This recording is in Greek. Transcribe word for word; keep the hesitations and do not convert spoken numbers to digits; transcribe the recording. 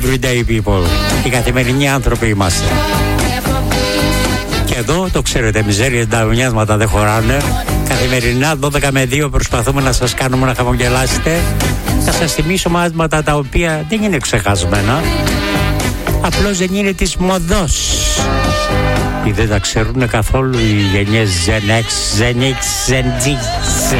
everyday people. Οι καθημερινοί άνθρωποι είμαστε. Και εδώ το ξέρετε, μιζέριες νταουνιάσματα δεν χωράνε. Καθημερινά δώδεκα με δύο προσπαθούμε να σας κάνουμε να χαμογελάσετε. Θα σας θυμίσω μάθηματα τα οποία δεν είναι ξεχασμένα, απλώς δεν είναι της μοδός ή δεν τα ξέρουν καθόλου οι γενιές Gen X, Gen X, Gen Z.